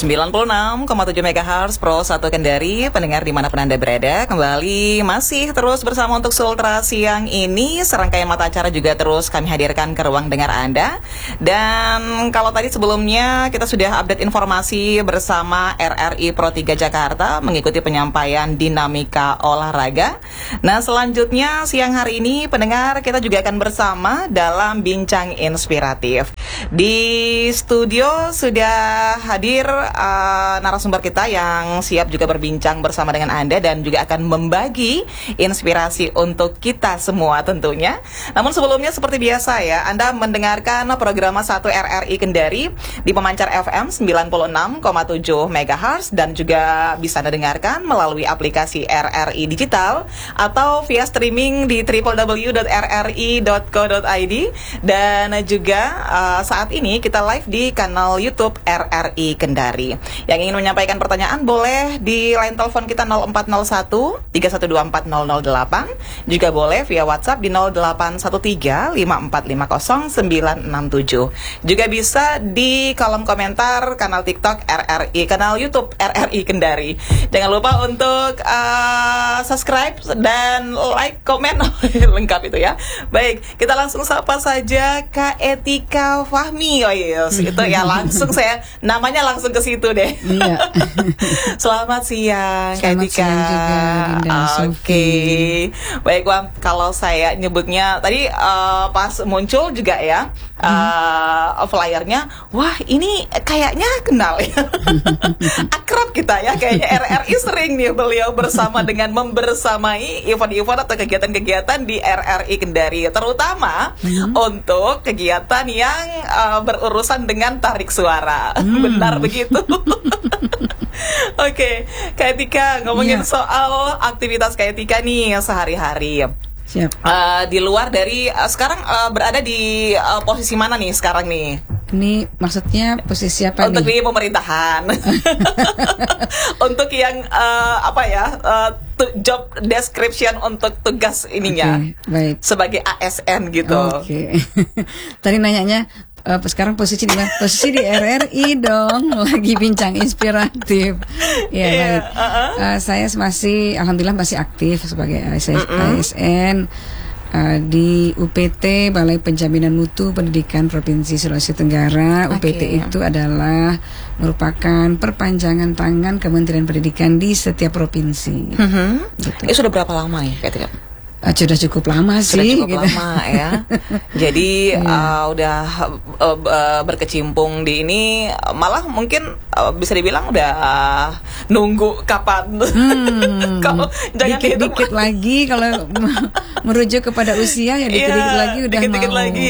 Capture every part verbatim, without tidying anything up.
sembilan puluh enam koma tujuh megahertz Pro satu Kendari, pendengar dimanapun Anda berada. Kembali masih terus bersama untuk Sultra siang ini. Serangkaian mata acara juga terus kami hadirkan ke ruang dengar Anda. Dan kalau tadi sebelumnya kita sudah update informasi bersama R R I Pro tiga Jakarta mengikuti penyampaian dinamika olahraga. Nah, selanjutnya siang hari ini pendengar kita juga akan bersama dalam Bincang Inspiratif. Di studio sudah hadir uh, narasumber kita yang siap juga berbincang bersama dengan Anda dan juga akan membagi inspirasi untuk kita semua tentunya. Namun sebelumnya seperti biasa ya, Anda mendengarkan program satu R R I Kendari di pemancar F M sembilan puluh enam koma tujuh megahertz dan juga bisa Anda dengarkan melalui aplikasi R R I Digital atau via streaming di w w w dot r r i dot co dot i d dan juga uh, saat ini kita live di kanal YouTube R R I Kendari. Yang ingin menyampaikan pertanyaan boleh di line telepon kita nol empat nol satu tiga satu dua empat nol nol delapan, juga boleh via WhatsApp di nol delapan satu tiga lima empat lima nol sembilan enam tujuh. Juga bisa di kolom komentar kanal TikTok R R I, kanal YouTube R R I Kendari. Jangan lupa untuk uh, subscribe dan like, komen lengkap itu ya. Baik, kita langsung sapa saja Kak Etika Fahmi. Oh yes, itu ya langsung saya namanya langsung ke situ deh. Iya. Selamat siang Kak Etika. Selamat siang juga Dinda. Oke. Okay. Baik, Wam, kalau saya nyebutnya tadi uh, pas muncul juga ya uh, flyernya, wah ini kayaknya kenal ya. Akrab kita ya, kayaknya R R I sering nih beliau bersama dengan membersamai event-event atau kegiatan-kegiatan di R R I Kendari, terutama hmm. untuk kegiatan yang uh, berurusan dengan tarik suara. Hmm. Benar begitu. Oke, okay. Kak Etika, ngomongin yeah. soal aktivitas Kak Etika nih sehari-hari. Siap. Uh, di luar dari uh, sekarang uh, berada di uh, posisi mana nih sekarang nih? Ini maksudnya posisi apa untuk nih? Untuk di pemerintahan. Untuk yang uh, apa ya? Uh, job description untuk tugas ininya. Okay, baik. Sebagai A S N gitu. Oke. Okay. Tadi nanyanya uh, sekarang posisi di mana? Posisi di R R I dong, lagi bincang inspiratif. Ya, yeah, baik. Uh-uh. Uh, saya masih alhamdulillah masih aktif sebagai A S N. Uh, di U P T, Balai Penjaminan Mutu Pendidikan Provinsi Sulawesi Tenggara. Okay. U P T itu adalah merupakan perpanjangan tangan Kementerian Pendidikan di setiap provinsi. Mm-hmm. Gitu. Eh, sudah berapa lama nih Kak Etika? Uh, sudah cukup lama sih. Sudah cukup gitu. lama ya. Jadi yeah. uh, udah uh, uh, berkecimpung di ini, malah mungkin uh, bisa dibilang udah uh, nunggu kapan. Hmm. Kalau jangan dikit-dikit lagi kalau merujuk kepada usia ya dikit-dikit yeah, lagi udah dikit-dikit mau lagi.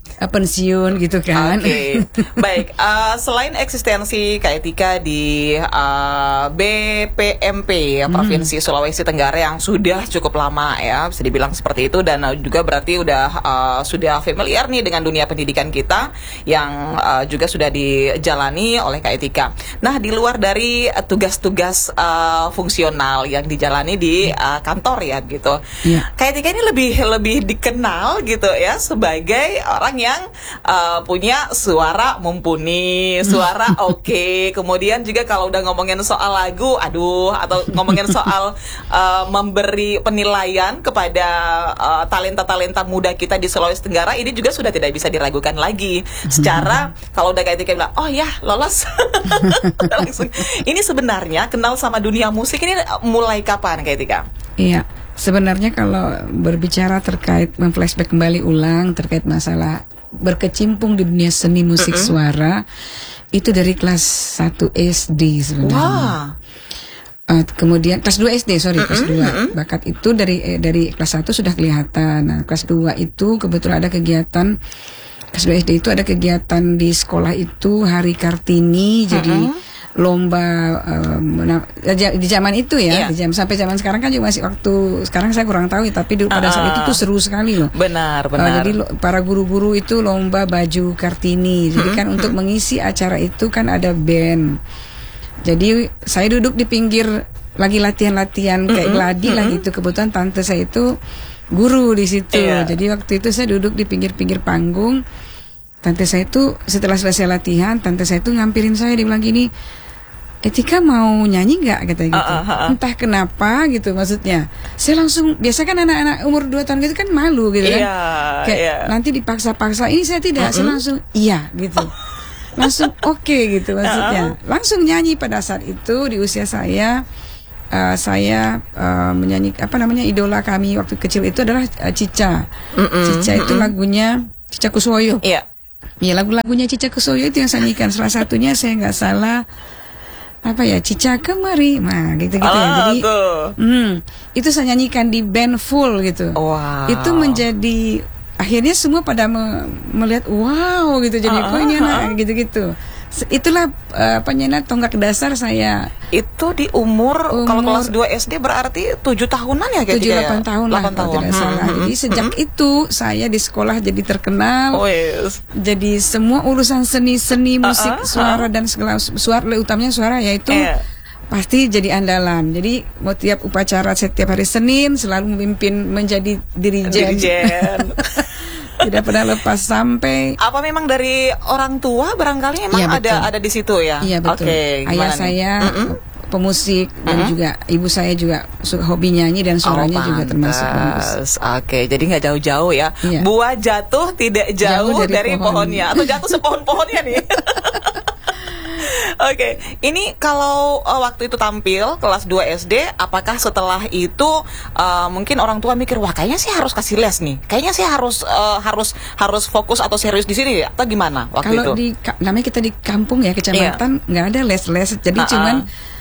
pensiun gitu kan. Oke. Okay. Baik, uh, selain eksistensi Kak Etika di uh, B P M P hmm. Provinsi Sulawesi Tenggara yang sudah cukup lama ya, bisa dibilang seperti itu, dan uh, juga berarti udah uh, sudah familiar nih dengan dunia pendidikan kita yang uh, juga sudah dijalani oleh Kak Etika. Nah, di luar dari uh, tugas-tugas uh, fungsional yang dijalani di uh, kantor ya gitu. Yeah. Kak Etika ini lebih lebih dikenal gitu ya sebagai orang yang yang uh, punya suara mumpuni, suara oke. Okay. Kemudian juga kalau udah ngomongin soal lagu, aduh, atau ngomongin soal uh, memberi penilaian kepada uh, talenta-talenta muda kita di Sulawesi Tenggara, ini juga sudah tidak bisa diragukan lagi. Secara kalau udah kayak bilang, oh ya lolos, langsung. Ini sebenarnya kenal sama dunia musik ini mulai kapan Kak Etika? Iya. Sebenarnya kalau berbicara terkait memflashback kembali ulang terkait masalah berkecimpung di dunia seni musik mm-hmm. suara itu dari kelas satu S D sebenarnya. Wow. Uh, kemudian kelas dua S D, sorry, mm-hmm. kelas dua. Bakat itu dari eh, dari kelas satu sudah kelihatan. Nah, kelas dua itu kebetulan ada kegiatan, kelas dua S D itu ada kegiatan di sekolah itu Hari Kartini, mm-hmm. jadi lomba um, di zaman itu ya, yeah. di jam, sampai zaman sekarang kan juga masih waktu sekarang saya kurang tahu, tapi di, pada saat itu tuh seru sekali loh. Benar, benar. Uh, jadi lo, para guru-guru itu lomba baju Kartini. Jadi kan untuk mengisi acara itu kan ada band. Jadi saya duduk di pinggir lagi latihan-latihan kayak gladi lah gitu. Kebetulan tante saya itu guru di situ. Yeah. Jadi waktu itu saya duduk di pinggir-pinggir panggung. Tante saya itu setelah selesai latihan, tante saya itu ngampirin saya, dia bilang gini, Etika mau nyanyi nggak kata gitu. Uh, uh, uh, uh. Entah kenapa gitu maksudnya. Saya langsung, biasa kan anak-anak umur dua tahun gitu kan malu gitu kan. Yeah, Kayak yeah. nanti dipaksa-paksa, ini saya tidak, Mm-hmm. saya langsung iya gitu. Langsung oke okay, gitu maksudnya. Uh-uh. Langsung nyanyi pada saat itu di usia saya. Uh, saya uh, menyanyi, apa namanya, idola kami waktu kecil itu adalah uh, Cica. Mm-mm, Cica itu mm-mm. lagunya Cica Kusoyo. Iya. Ya, lagu-lagunya Cica Kusoyo itu yang saya nyanyikan. Salah satunya saya nggak salah apa ya, Cica kemari, nah gitu-gitu ah, ya. Jadi hmm, itu saya nyanyikan di band full gitu. Wow. Itu menjadi akhirnya semua pada me melihat wow gitu, jadi kok ini anak gitu-gitu. Itulah uh, penyanyi tonggak dasar saya. Itu di umur, umur kalau kelas dua S D berarti tujuh tahunan ya kayak tujuh delapan tahun lah kalau tidak salah. Hmm, jadi sejak hmm. itu saya di sekolah jadi terkenal. Oh, yes. Jadi semua urusan seni-seni musik, uh -uh, suara uh. dan segala suara, utamanya suara yaitu yeah. pasti jadi andalan. Jadi mau tiap upacara setiap hari Senin selalu memimpin menjadi dirijen. Dirijen. Tidak pernah lepas sampai. Apa memang dari orang tua barangkali emang ya, ada ada di situ ya? Iya betul. Okay, ayah saya mm -mm. pemusik dan mm -mm. juga ibu saya juga suka hobi nyanyi dan suaranya oh, juga termasuk bagus. Oke, okay, jadi nggak jauh-jauh ya. Iya. Buah jatuh tidak jauh, jauh dari, dari pohon. pohonnya atau jatuh sepohon-pohonnya nih. Oke, okay. Ini kalau uh, waktu itu tampil kelas dua S D, apakah setelah itu uh, mungkin orang tua mikir, wah kayaknya sih harus kasih les nih, kayaknya sih harus uh, harus harus fokus atau serius di sini atau gimana waktu kalau itu? Kalau di namanya kita di kampung ya, kecamatan, nggak yeah. ada les-les, jadi uh -uh. cuman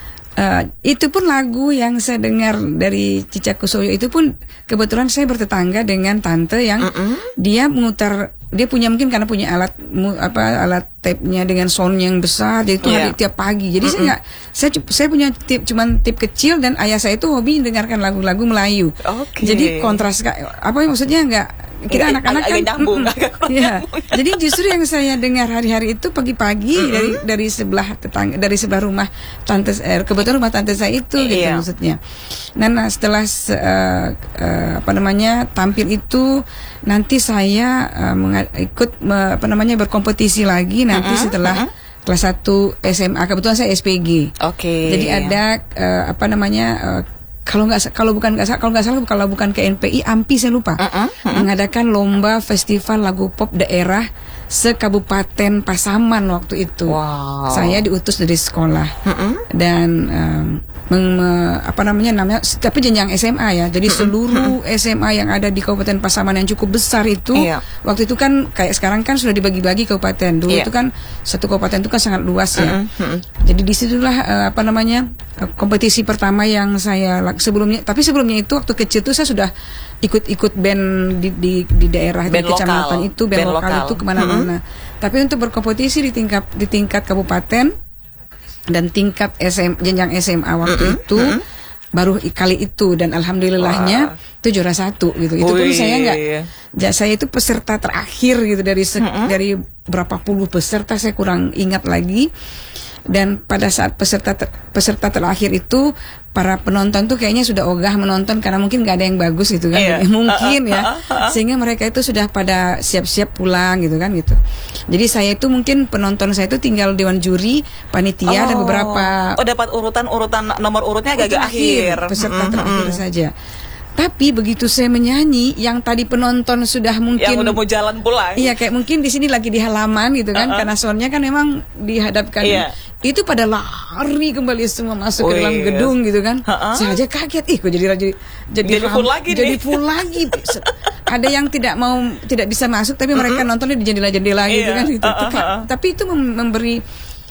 uh, itu pun lagu yang saya dengar dari Cica Kusoyo itu pun kebetulan saya bertetangga dengan tante yang uh -uh. dia memutar. Dia punya mungkin karena punya alat mu, apa alat tape-nya dengan sound yang besar, jadi itu yeah. hari tiap pagi. Jadi mm -mm. saya nggak, saya saya punya tip cuman tip kecil dan ayah saya itu hobi mendengarkan lagu-lagu Melayu. Okay. Jadi kontras apa maksudnya nggak kita anak-anak kan nyambung, ya. Jadi justru yang saya dengar hari-hari itu pagi-pagi mm -hmm. dari dari sebelah tetangga, dari sebelah rumah tante eh, kebetulan rumah tante saya itu gitu yeah. maksudnya. Nah, nah setelah uh, uh, apa namanya tampil itu nanti saya uh, ikut me, apa namanya berkompetisi lagi nanti uh -huh, setelah uh -huh. kelas satu S M A, kebetulan saya S P G. Oke. Okay. Jadi ada uh, apa namanya uh, kalau nggak kalau bukan nggak kalau nggak salah kalau bukan K N P I, A M P I saya lupa, uh -uh, uh -uh. mengadakan lomba festival lagu pop daerah se-Kabupaten Pasaman waktu itu. Wow. Saya diutus dari sekolah uh -uh. dan um, meng, apa namanya namanya tapi jenjang S M A ya. Jadi seluruh S M A yang ada di Kabupaten Pasaman yang cukup besar itu yeah. waktu itu kan kayak sekarang kan sudah dibagi-bagi kabupaten. Dulu yeah. itu kan satu kabupaten itu kan sangat luas ya. Uh -uh. Jadi disitulah uh, apa namanya kompetisi pertama yang saya sebelumnya. Tapi sebelumnya itu waktu kecil itu saya sudah ikut-ikut band di di, di daerah band di kecamatan lokal. itu band, band lokal, lokal itu kemana-mana. Uh -huh. Tapi untuk berkompetisi di tingkat di tingkat kabupaten dan tingkat S M jenjang S M A waktu uh -uh. itu uh -uh. baru kali itu dan alhamdulillahnya wow. itu juara satu gitu. Itu pun saya nggak, ya, saya itu peserta terakhir gitu dari uh -uh. dari berapa puluh peserta saya kurang ingat lagi. Dan pada saat peserta ter, peserta terakhir itu para penonton tuh kayaknya sudah ogah menonton karena mungkin nggak ada yang bagus gitu kan, yeah. mungkin ya, sehingga mereka itu sudah pada siap-siap pulang gitu kan gitu. Jadi saya itu mungkin penonton saya itu tinggal dewan juri, panitia oh. dan beberapa. Oh, dapat urutan-urutan nomor urutnya agak akhir, peserta mm -hmm. terakhir saja. Tapi begitu saya menyanyi, yang tadi penonton sudah mungkin yang udah mau jalan pulang. Iya, kayak mungkin di sini lagi di halaman gitu kan, uh -uh. karena soundnya kan memang dihadapkan. Yeah. Itu pada lari kembali semua masuk oh, ke dalam yes. gedung gitu kan. Uh -uh. Saya aja kaget, ih kok jadi jadi jadi, jadi full lagi jadi nih. full lagi. Ada yang tidak mau tidak bisa masuk tapi uh -huh. mereka nontonnya di jendela-jendela yeah. gitu kan gitu. Uh -huh. Tapi itu memberi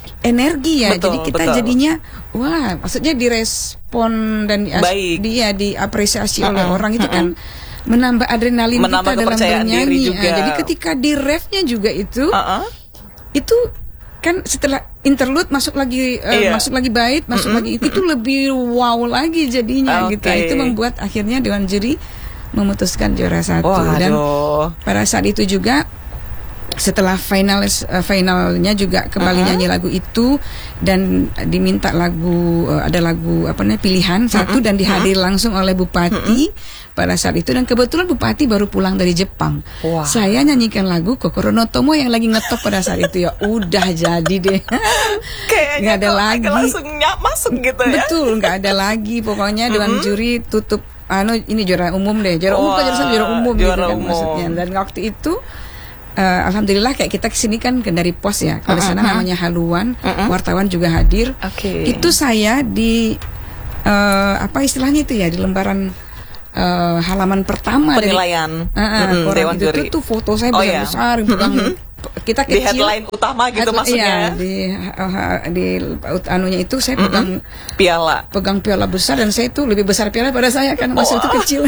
energi ya. Betul, jadi kita betul. jadinya wah, maksudnya direspon dan Baik. dia diapresiasi uh -uh. oleh orang itu uh -uh. kan menambah adrenalin menambah kita dalam bernyanyi. Juga. Nah, jadi ketika di refnya juga itu uh -uh. itu kan setelah interlude masuk lagi uh, iya. masuk lagi bait, masuk mm -hmm. lagi itu, itu lebih wow lagi jadinya okay. gitu. Itu membuat akhirnya dewan juri memutuskan juara satu. Waduh. Dan pada saat itu juga setelah final uh, finalnya juga kembali uh-huh. nyanyi lagu itu dan diminta lagu uh, ada lagu apa namanya pilihan satu uh-huh. dan dihadir uh-huh. langsung oleh Bupati uh-huh. pada saat itu dan kebetulan Bupati baru pulang dari Jepang. Wow. Saya nyanyikan lagu Kokoro no Tomo yang lagi ngetop pada saat itu ya udah jadi deh. Kayaknya nggak ada lagi langsung masuk gitu ya. Betul nggak ada lagi pokoknya uh-huh. dewan juri tutup anu ini juara umum deh juara umum kan juara, juara umum juara gitu kan umum. Maksudnya dan waktu itu Uh, alhamdulillah kayak kita kesini kan dari pos ya. Kalau uh-uh. sana namanya haluan, uh-uh. wartawan juga hadir. Okay. Itu saya di uh, apa istilahnya itu ya di lembaran uh, halaman pertama penilaian dari, uh, uh, mm, Dewan itu Juri. Tuh foto saya oh, besar-besar, iya. pegang kita kecil. Di headline utama gitu head, maksudnya. Iya, di uh, di uh, anunya itu saya pegang mm-hmm. piala, pegang piala besar dan saya itu lebih besar piala pada saya kan masa oh. itu kecil.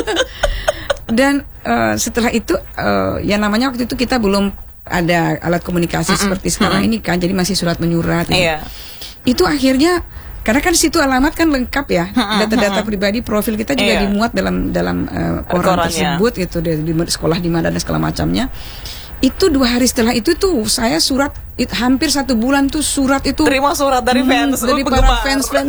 Dan uh, setelah itu uh, ya namanya waktu itu kita belum ada alat komunikasi mm-mm, seperti sekarang mm-mm. ini kan, jadi masih surat menyurat. Iya. Itu akhirnya karena kan situ alamat kan lengkap ya, mm-mm, data-data mm-mm. pribadi, profil kita juga iya. dimuat dalam dalam uh, koran Korannya. tersebut gitu, di, di sekolah di mana dan segala macamnya. Itu dua hari setelah itu tuh saya surat it, hampir satu bulan tuh surat itu terima surat dari fans hmm, dari para fans fans.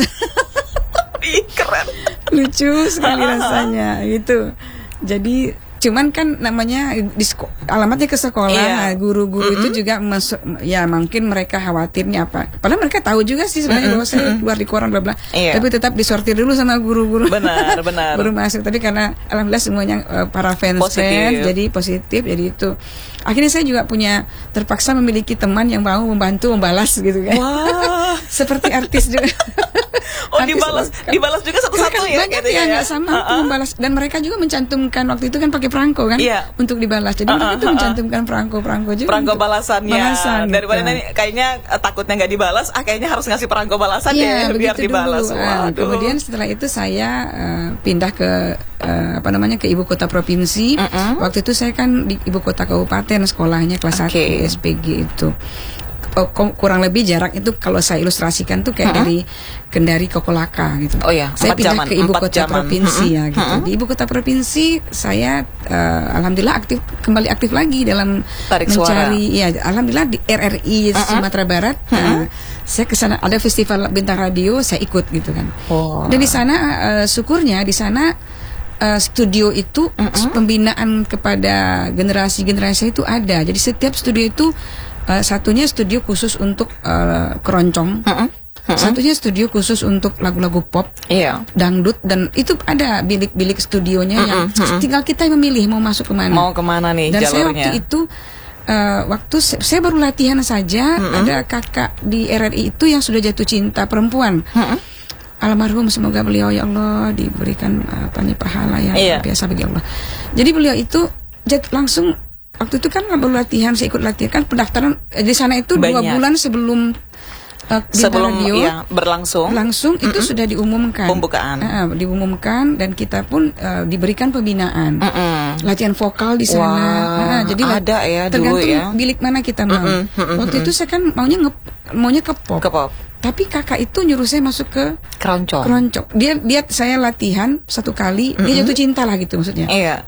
Ih, keren. Lucu sekali rasanya gitu. Jadi cuman kan namanya di seko- alamatnya ke sekolah, iya. guru-guru mm-hmm. itu juga masuk, ya mungkin mereka khawatirnya apa. Padahal mereka tahu juga sih sebenarnya mm-hmm. bahwa saya keluar di koran bla bla. Iya. Tapi tetap disortir dulu sama guru-guru. Benar, benar. Baru masuk. Tapi karena alhamdulillah semuanya uh, para fans fans jadi positif, jadi itu. Akhirnya saya juga punya terpaksa memiliki teman yang mau membantu membalas gitu kan. Wah, seperti artis juga. Oh, artis dibalas kan, dibalas juga satu-satu ya banyak gitu ya, nggak ya? sama uh-uh. membalas dan mereka juga mencantumkan waktu itu kan pakai perangko kan yeah. untuk dibalas. Jadi uh-uh, mereka itu uh-uh. mencantumkan perangko-perangko juga. Perangko balasannya. Balasan, daripada gitu. nanti kayaknya uh, takutnya nggak dibalas, ah kayaknya harus ngasih perangko balasan ya, biar dibalas. Uh, kemudian setelah itu saya uh, pindah ke uh, apa namanya ke ibu kota provinsi. Uh-uh. Waktu itu saya kan di ibu kota kabupaten sekolahnya kelas okay. satu S P G itu. Kurang lebih jarak itu kalau saya ilustrasikan tuh kayak uh-huh. dari Kendari ke Kolaka gitu. Oh ya, saya pindah jaman, ke ibu kota jaman. provinsi uh-huh. ya gitu. Uh-huh. Di ibu kota provinsi saya uh, alhamdulillah aktif kembali aktif lagi dalam Tarik mencari suara. Ya alhamdulillah di R R I uh-huh. Sumatera Barat. Uh-huh. Uh, saya ke sana ada festival bintang radio, saya ikut gitu kan. Oh. Dan di sana uh, syukurnya di sana uh, studio itu uh-huh. pembinaan kepada generasi-generasi itu ada. Jadi setiap studio itu Uh, satunya studio khusus untuk uh, keroncong, uh-uh. Uh-uh. satunya studio khusus untuk lagu-lagu pop, yeah. dangdut, dan itu ada bilik-bilik studionya uh-uh. yang uh-uh. tinggal kita yang memilih mau masuk kemana. Mau kemana nih dan jalurnya? Saya waktu itu uh, waktu saya, saya baru latihan saja, uh-uh. ada kakak di R R I itu yang sudah jatuh cinta perempuan. Uh-uh. Almarhum, semoga beliau ya Allah diberikan apa nih pahala yang yeah. biasa bagi Allah. Jadi beliau itu jat, langsung waktu itu kan baru latihan, saya ikut latihan kan pendaftaran di sana itu Banyak. dua bulan sebelum uh, sebelum radio ya, berlangsung langsung mm-hmm. itu sudah diumumkan pembukaan uh, diumumkan dan kita pun uh, diberikan pembinaan mm-hmm. latihan vokal di sana. Wow. Nah, jadi ada ya tergantung dulu ya. bilik mana kita mau. Mm-hmm. Waktu itu saya kan maunya nge, maunya ke pop. Ke pop. Tapi kakak itu nyuruh saya masuk ke keroncong. Keroncong. Dia dia saya latihan satu kali, mm-hmm. dia jatuh cinta lah gitu maksudnya. Iya.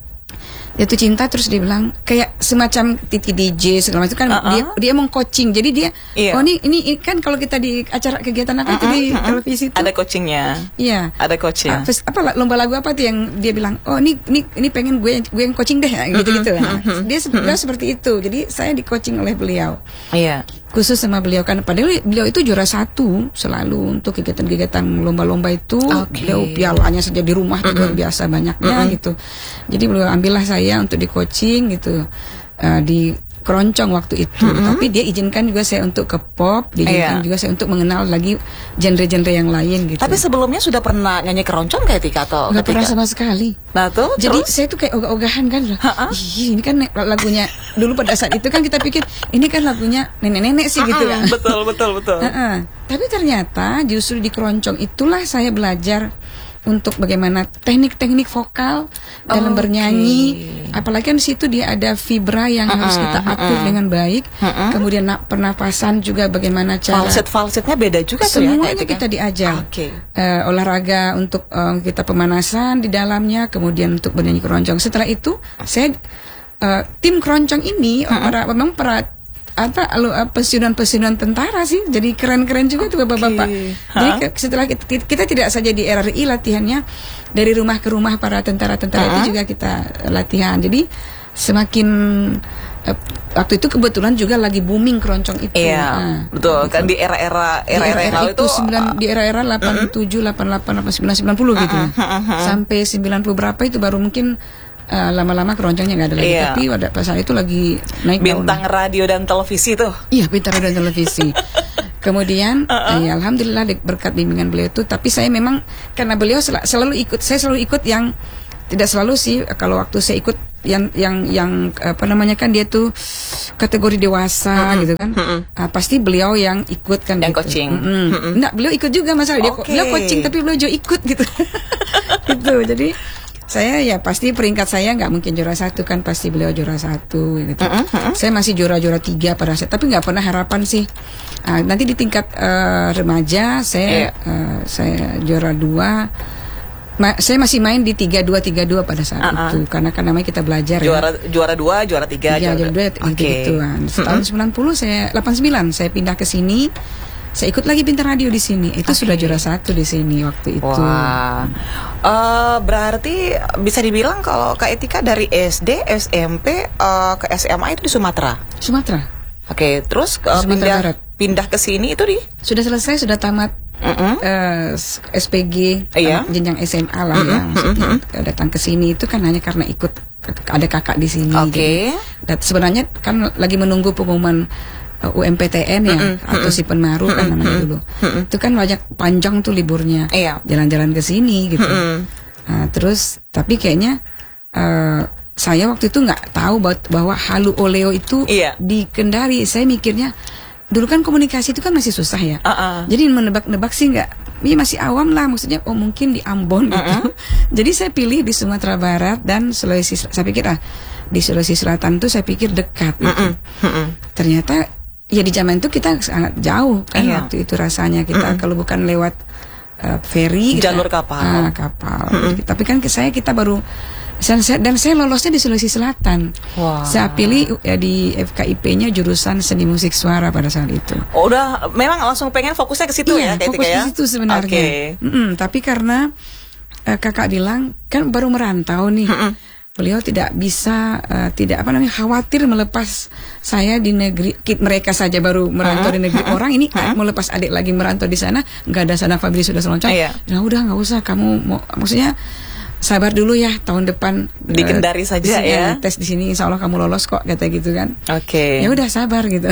Jatuh cinta terus dia bilang kayak semacam Titi D J segala macam kan. uh-uh. dia dia mau coaching, jadi dia yeah. oh ini ini kan kalau kita di acara kegiatan apa uh-uh, itu di uh-uh. televisi itu ada coachingnya. Iya, ada coaching. uh, apa lomba lagu apa tuh yang dia bilang oh ini ini ini pengen gue gue yang coaching deh gitu gitu lah. uh-uh. Dia sebenarnya uh-uh. seperti itu, jadi saya di coaching oleh beliau. Iya. Khusus sama beliau kan, padahal beliau itu juara satu selalu untuk kegiatan-kegiatan lomba-lomba itu. Okay. Beliau pialanya saja di rumah uh-uh. luar biasa banyaknya uh-uh. gitu. Jadi beliau ambillah saya untuk di coaching gitu uh, di keroncong waktu itu. Uh-uh. Tapi dia izinkan juga saya untuk ke pop, diizinkan yeah. juga saya untuk mengenal lagi genre-genre yang lain gitu. Tapi sebelumnya sudah pernah nyanyi keroncong kayak Tika atau nggak pernah sama sekali. Nah tuh, jadi terus? saya tuh kayak ogah-ogahan kan loh. Ih, ini kan lagunya dulu pada saat itu kan kita pikir ini kan lagunya nenek-nenek sih gitu kan. Betul betul betul. Uh-uh. Tapi ternyata justru di keroncong itulah saya belajar untuk bagaimana teknik-teknik vokal dalam okay. bernyanyi, apalagi kan di situ dia ada vibra yang uh-uh, harus kita atur uh-uh. dengan baik, uh-uh. kemudian na- pernapasan juga bagaimana cara falset-falsetnya beda juga semuanya tuh ya, kita diajar. Okay. Uh, olahraga untuk uh, kita pemanasan di dalamnya, kemudian untuk bernyanyi keroncong. Setelah itu saya uh, tim keroncong ini uh-uh. para memang para apa lalu uh, pensiunan-pensiunan tentara sih, jadi keren-keren juga tuh bapak-bapak. Okay. Jadi ke, setelah kita, kita tidak saja di R R I latihannya, dari rumah ke rumah para tentara-tentara uh-huh. itu juga kita latihan. Jadi semakin uh, waktu itu kebetulan juga lagi booming keroncong itu. Iya, nah, gitu. Betul kan di era-era era-era yang lalu itu, itu sembilan, uh, di era-era delapan puluh tujuh, delapan puluh delapan, delapan puluh sembilan, sembilan puluh gitu. Uh-huh, uh-huh. Sampai sembilan puluh berapa itu baru mungkin Uh, lama-lama keroncongnya nggak ada lagi, iya. tapi pada saat itu lagi naik bintang daun. Radio dan televisi tuh. Iya, bintang radio dan televisi. Kemudian, uh-uh. ya, alhamdulillah berkat bimbingan beliau itu. Tapi saya memang karena beliau sel- selalu ikut, saya selalu ikut yang tidak selalu sih. Kalau waktu saya ikut yang yang yang apa namanya kan dia tuh kategori dewasa uh-uh. gitu kan, uh-uh. uh, pasti beliau yang ikut kan. Yang gitu. coaching. Uh-uh. Uh-uh. Nggak, beliau ikut juga masalah dia, okay. beliau coaching tapi beliau juga ikut gitu. Gitu, jadi. Saya ya pasti peringkat saya nggak mungkin juara satu kan, pasti beliau juara satu gitu. Uh, uh, uh. Saya masih juara-juara tiga pada saat, tapi nggak pernah harapan sih. Uh, nanti di tingkat uh, remaja saya yeah. uh, saya juara dua. Ma- saya masih main di tiga dua tiga dua pada saat uh, uh. itu karena kan namanya kita belajar juara, ya. Juara dua, juara tiga, tiga juara dua, okay. gitu-gituan. Setahun uh-huh. sembilan puluh saya delapan puluh sembilan saya pindah ke sini. Saya ikut lagi Bintang Radio di sini. Itu okay. sudah juara satu di sini waktu itu. Wah, uh, berarti bisa dibilang kalau Kak Etika dari S D, S M P uh, ke S M A itu di Sumatera. Sumatera. Oke, okay, terus uh, pindah Barat. pindah ke sini itu di? Sudah selesai, sudah tamat uh-uh. uh, S P G, iya. jenjang S M A lah uh-uh. ya. Maksudnya uh-uh. datang ke sini itu kan hanya karena ikut ada kakak di sini. Oke. Okay. Dan sebenarnya kan lagi menunggu pengumuman U M P T N ya, mm-mm, atau si Penmaru mm-mm, kan namanya dulu. Mm-mm. Itu kan banyak panjang tuh liburnya, iya. jalan-jalan ke sini gitu. Nah, terus tapi kayaknya uh, saya waktu itu nggak tahu bahwa Halu Oleo itu iya. di Kendari. Saya mikirnya dulu kan komunikasi itu kan masih susah ya. Uh-uh. Jadi menebak-nebak sih nggak, ya masih awam lah maksudnya. Oh mungkin di Ambon gitu. Uh-uh. Jadi saya pilih di Sumatera Barat dan Sulawesi. Saya pikir ah di Sulawesi Selatan tuh saya pikir dekat. Gitu. Uh-uh. Uh-uh. Ternyata ya di zaman itu kita sangat jauh kan iya. waktu itu rasanya kita mm-mm. kalau bukan lewat uh, ferry jalur kita, kapal ah, kapal mm-mm. tapi kan saya kita baru dan saya lolosnya di Sulawesi Selatan. Wow. Saya pilih ya, di F K I P-nya jurusan seni musik suara pada saat itu. Oh, udah memang langsung pengen fokusnya ke situ iya, ya, fokus ya? Di situ sebenarnya. Okay. Tapi karena uh, kakak bilang kan baru merantau nih. Mm-mm. Beliau tidak bisa uh, tidak apa namanya khawatir melepas saya di negeri mereka saja baru merantau uh-huh. di negeri uh-huh. orang ini uh-huh. mau lepas adik lagi merantau di sana nggak ada sana Fabri sudah seloncat. Uh, iya. Nah udah nggak usah kamu mau maksudnya sabar dulu ya tahun depan di Kendari uh, saja di ya tes di sini insya Allah kamu lolos kok kata gitu kan. Oke. Okay. Ya udah sabar gitu.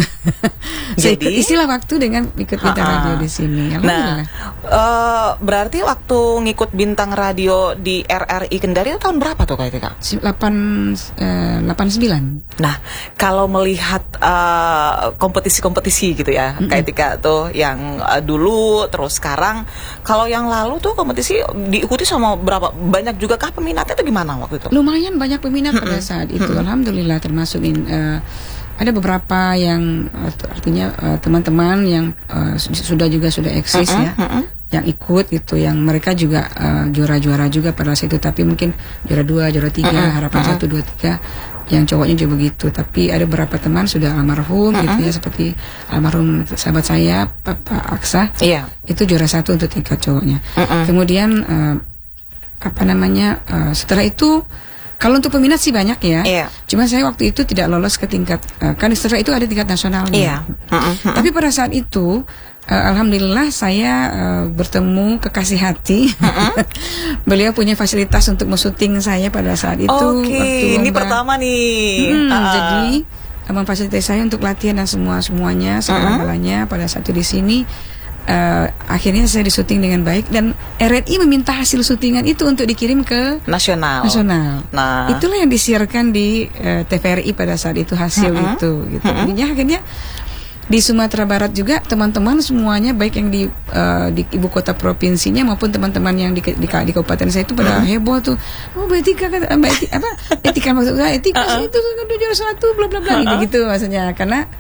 Jadi istilah waktu dengan ikut Bintang Radio di sini. Nah uh, berarti waktu ngikut Bintang Radio di R R I Kendari itu tahun berapa tuh Kak Tika? delapan delapan sembilan. Nah kalau melihat uh, kompetisi-kompetisi gitu ya mm-hmm. Kak Tika tuh yang uh, dulu terus sekarang, kalau yang lalu tuh kompetisi diikuti sama berapa banyak juga kah peminatnya itu gimana waktu itu? Lumayan banyak peminat pada saat itu, alhamdulillah termasuk in, uh, ada beberapa yang uh, artinya uh, teman-teman yang uh, sudah juga sudah eksis uh-uh, ya, uh-uh. yang ikut gitu, yang mereka juga uh, juara-juara juga pada saat itu, tapi mungkin juara dua, juara tiga, uh-uh, harapan uh-uh. satu, dua, tiga, yang cowoknya juga begitu. Tapi ada beberapa teman sudah almarhum uh-uh. gitu ya, seperti almarhum sahabat saya Pak Aksa, iya. itu juara satu untuk tingkat cowoknya. Uh-uh. Kemudian uh, apa namanya uh, setelah itu kalau untuk peminat sih banyak ya. Iya. Cuma saya waktu itu tidak lolos ke tingkat uh, kan setelah itu ada tingkat nasionalnya. Iya. Uh-uh. Tapi pada saat itu uh, alhamdulillah saya uh, bertemu kekasih hati. Uh-uh. Beliau punya fasilitas untuk mensyuting saya pada saat itu. Oke. Okay. Ini pertama nih. Hmm, uh. Jadi uh, memfasilitasi saya untuk latihan dan semua semuanya segala-galanya uh-uh. pada saat itu di sini. Uh, akhirnya saya disuting dengan baik dan R R I meminta hasil syutingan itu untuk dikirim ke nasional. Nasional. Nah, itulah yang disiarkan di uh, T V R I pada saat itu hasil uh-huh. itu. Gitu. Uh-huh. Akhirnya, akhirnya di Sumatera Barat juga teman-teman semuanya baik yang di uh, di ibu kota provinsinya maupun teman-teman yang di, di, di, di kabupaten saya itu pada uh-huh. heboh tuh. Oh, Mbak Etika kata Mbak Etika apa? Etika maksud saya Etika uh-huh. itu juara satu bla bla bla uh-huh. gitu maksudnya karena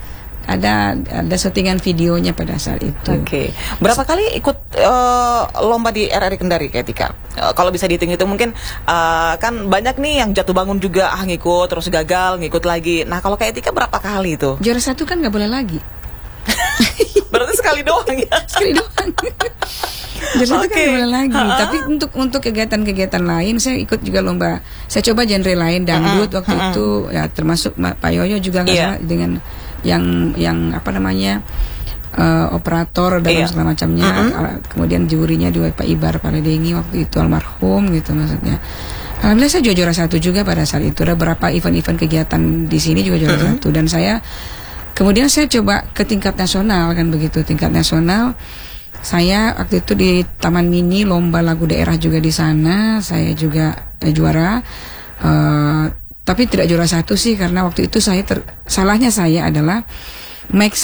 ada ada syutingan videonya pada saat itu. Oke, okay. Berapa kali ikut uh, lomba di R R I Kendari ketika? Uh, kalau bisa dihitung-hitung mungkin uh, kan banyak nih yang jatuh bangun juga, ah ngikut terus gagal, ngikut lagi. Nah kalau kayak Tika berapa kali itu? Juara satu kan nggak boleh lagi. Berarti sekali doang ya? Sekali doang. Jadi okay. Itu kan boleh lagi. Ha-ha. Tapi untuk untuk kegiatan-kegiatan lain saya ikut juga lomba. Saya coba genre lain dangdut uh-huh. waktu uh-huh. itu ya termasuk Pak Yoyo juga nggak yeah. salah dengan yang yang apa namanya uh, operator dan yeah. segala macamnya. Uh-huh. Kemudian jurinya juga Pak Ibar Paledengi waktu itu almarhum gitu maksudnya. Alhamdulillah saya juga juara satu juga pada saat itu. Ada beberapa event-event kegiatan di sini juga juara uh-huh. satu dan saya kemudian saya coba ke tingkat nasional kan begitu tingkat nasional. Saya waktu itu di Taman Mini lomba lagu daerah juga di sana. Saya juga eh, juara, uh, tapi tidak juara satu sih karena waktu itu saya ter, salahnya saya adalah mic